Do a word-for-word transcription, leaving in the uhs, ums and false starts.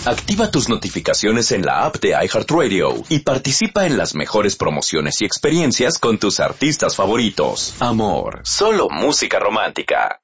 Activa tus notificaciones en la app de iHeartRadio y participa en las mejores promociones y experiencias con tus artistas favoritos. Amor, solo música romántica.